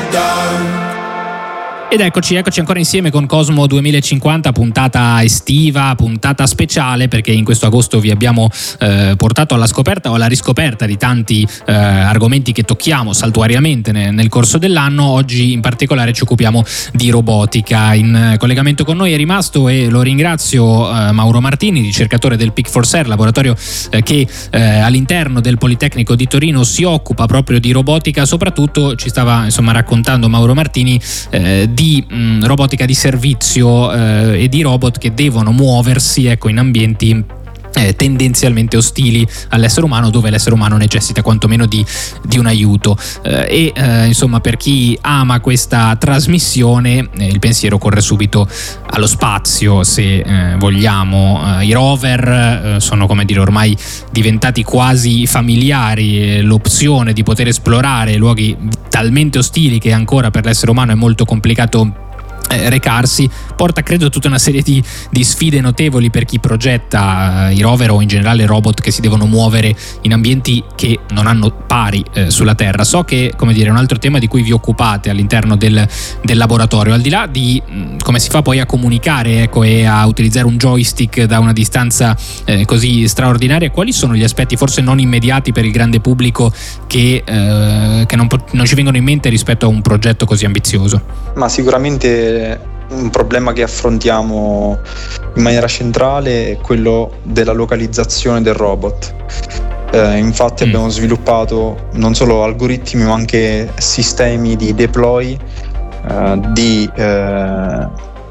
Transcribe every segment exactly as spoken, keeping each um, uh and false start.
Ed eccoci, eccoci ancora insieme con Cosmo duemilacinquanta, puntata estiva, puntata speciale, perché in questo agosto vi abbiamo eh, portato alla scoperta o alla riscoperta di tanti eh, argomenti che tocchiamo saltuariamente nel, nel corso dell'anno. Oggi in particolare ci occupiamo di robotica. In collegamento con noi è rimasto, e lo ringrazio, eh, Mauro Martini, ricercatore del P I C four S E R, laboratorio eh, che eh, all'interno del Politecnico di Torino si occupa proprio di robotica. Soprattutto ci stava insomma raccontando Mauro Martini eh, di mh, robotica di servizio eh, e di robot che devono muoversi, ecco, in ambienti Eh, tendenzialmente ostili all'essere umano, dove l'essere umano necessita quantomeno di, di un aiuto eh, e eh, insomma, per chi ama questa trasmissione eh, il pensiero corre subito allo spazio, se eh, vogliamo. Eh, i rover eh, sono, come dire, ormai diventati quasi familiari. L'opzione di poter esplorare luoghi talmente ostili che ancora per l'essere umano è molto complicato Eh, recarsi, porta credo a tutta una serie di, di sfide notevoli per chi progetta eh, i rover o in generale robot che si devono muovere in ambienti che non hanno pari eh, sulla Terra. So che, come dire, è un altro tema di cui vi occupate all'interno del, del laboratorio, al di là di mh, come si fa poi a comunicare, ecco, e a utilizzare un joystick da una distanza eh, così straordinaria. Quali sono gli aspetti forse non immediati per il grande pubblico che, eh, che non, non ci vengono in mente rispetto a un progetto così ambizioso? Ma sicuramente un problema che affrontiamo in maniera centrale è quello della localizzazione del robot. Eh, infatti mm. abbiamo sviluppato non solo algoritmi ma anche sistemi di deploy eh, di eh,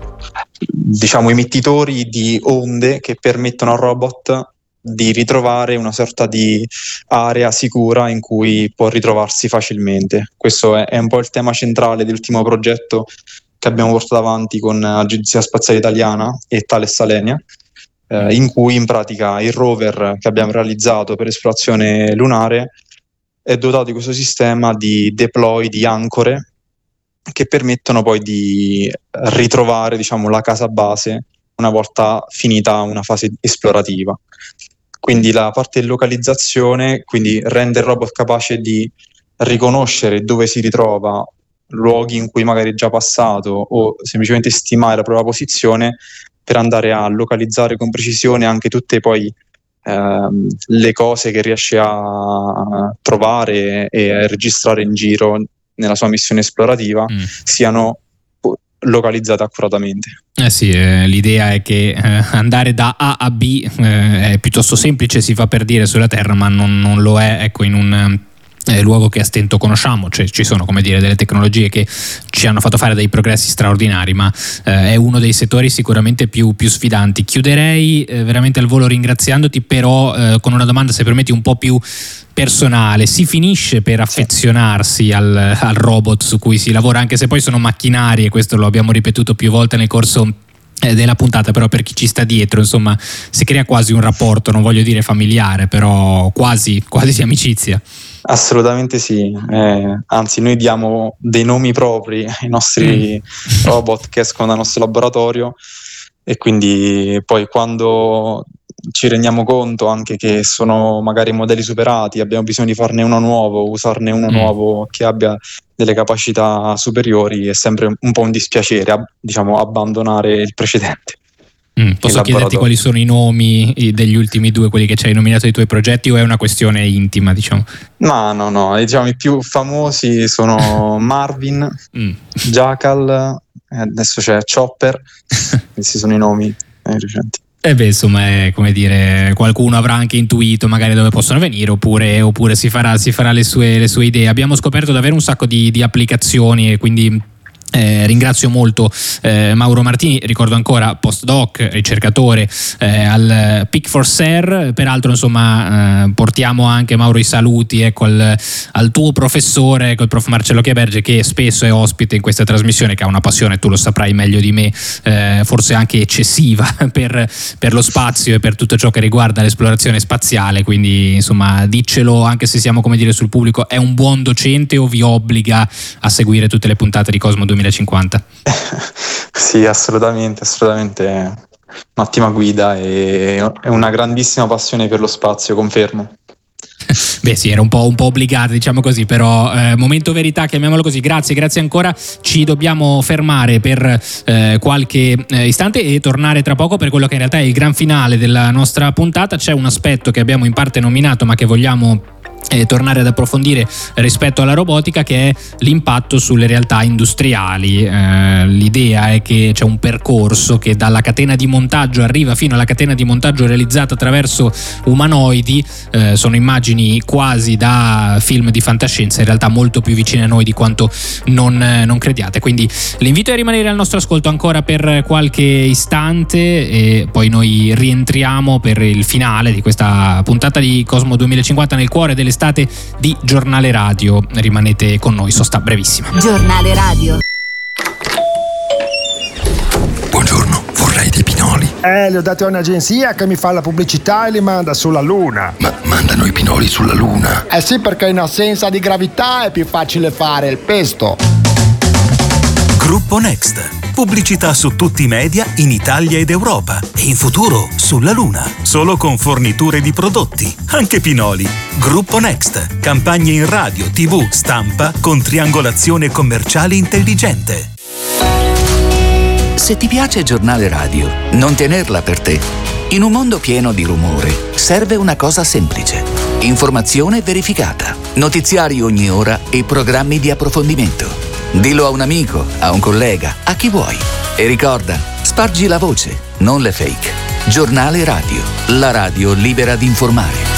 diciamo emettitori di onde che permettono al robot di ritrovare una sorta di area sicura in cui può ritrovarsi facilmente. Questo è, è un po' il tema centrale dell'ultimo progetto che abbiamo portato avanti con l'Agenzia Spaziale Italiana e Thales Alenia, eh, in cui in pratica il rover che abbiamo realizzato per esplorazione lunare è dotato di questo sistema di deploy di ancore che permettono poi di ritrovare, diciamo, la casa base una volta finita una fase esplorativa. Quindi la parte di localizzazione, quindi rende il robot capace di riconoscere dove si ritrova, luoghi in cui magari è già passato, o semplicemente stimare la propria posizione per andare a localizzare con precisione anche tutte poi ehm, le cose che riesce a trovare e a registrare in giro nella sua missione esplorativa mm. siano localizzate accuratamente. Eh sì, eh, l'idea è che eh, andare da A a B eh, è piuttosto semplice, si fa per dire, sulla Terra, ma non, non lo è, ecco, in un eh, luogo che a stento conosciamo. Cioè, ci sono, come dire, delle tecnologie che ci hanno fatto fare dei progressi straordinari, ma eh, è uno dei settori sicuramente più, più sfidanti. Chiuderei eh, veramente al volo ringraziandoti, però eh, con una domanda, se permetti, un po' più personale. Si finisce per affezionarsi al, al robot su cui si lavora, anche se poi sono macchinari, e questo lo abbiamo ripetuto più volte nel corso eh, della puntata, però per chi ci sta dietro, insomma, si crea quasi un rapporto, non voglio dire familiare, però quasi, quasi di amicizia. Assolutamente sì, eh, anzi noi diamo dei nomi propri ai nostri mm. robot che escono dal nostro laboratorio, e quindi poi quando ci rendiamo conto anche che sono magari modelli superati, abbiamo bisogno di farne uno nuovo, usarne uno mm. nuovo che abbia delle capacità superiori, è sempre un po' un dispiacere, diciamo, abbandonare il precedente. Mm, posso chiederti quali sono i nomi degli ultimi due, quelli che ci hai nominato dei tuoi progetti, o è una questione intima, diciamo? No, no, no, diciamo i più famosi sono Marvin, mm. Jackal, adesso c'è Chopper, questi sono i nomi eh, recenti. E beh, insomma, è, come dire, qualcuno avrà anche intuito magari dove possono venire, oppure, oppure si farà, si farà le sue, le sue idee. Abbiamo scoperto davvero un sacco di, di applicazioni, e quindi Eh, ringrazio molto eh, Mauro Martini, ricordo ancora postdoc, ricercatore eh, al P I C four S E R. Peraltro, insomma, eh, portiamo anche, Mauro, i saluti, ecco, al, al tuo professore, col prof Marcello Chiaberge, che spesso è ospite in questa trasmissione, che ha una passione, tu lo saprai meglio di me, eh, forse anche eccessiva per, per lo spazio e per tutto ciò che riguarda l'esplorazione spaziale. Quindi, insomma, diccelo, anche se siamo, come dire, sul pubblico, è un buon docente o vi obbliga a seguire tutte le puntate di Cosmo duemilacinquanta? Sì, assolutamente, assolutamente un'ottima guida e è una grandissima passione per lo spazio, confermo. Beh sì, era un po', un po' obbligata, diciamo così, però eh, momento verità, chiamiamolo così. Grazie, grazie ancora. Ci dobbiamo fermare per eh, qualche eh, istante e tornare tra poco per quello che in realtà è il gran finale della nostra puntata. C'è un aspetto che abbiamo in parte nominato ma che vogliamo Eh, tornare ad approfondire rispetto alla robotica, che è l'impatto sulle realtà industriali. Eh, l'idea è che c'è un percorso che dalla catena di montaggio arriva fino alla catena di montaggio realizzata attraverso umanoidi. Eh, sono immagini quasi da film di fantascienza, in realtà molto più vicine a noi di quanto non, non crediate. Quindi l'invito è a rimanere al nostro ascolto ancora per qualche istante e poi noi rientriamo per il finale di questa puntata di Cosmo duemilacinquanta nel cuore delle estate di Giornale Radio. Rimanete con noi, sosta brevissima. Giornale Radio. Buongiorno, vorrei dei pinoli. Eh, li ho dati a un'agenzia che mi fa la pubblicità e li manda sulla Luna. Ma mandano i pinoli sulla Luna? Eh sì, perché in assenza di gravità è più facile fare il pesto. Gruppo Next. Pubblicità su tutti i media in Italia ed Europa e in futuro sulla Luna. Solo con forniture di prodotti, anche pinoli. Gruppo Next. Campagne in radio, tivù, stampa con triangolazione commerciale intelligente. Se ti piace Giornale Radio, non tenerla per te. In un mondo pieno di rumore, serve una cosa semplice. Informazione verificata, notiziari ogni ora e programmi di approfondimento. Dillo a un amico, a un collega, a chi vuoi. E ricorda, spargi la voce, non le fake. Giornale Radio, la radio libera di informare.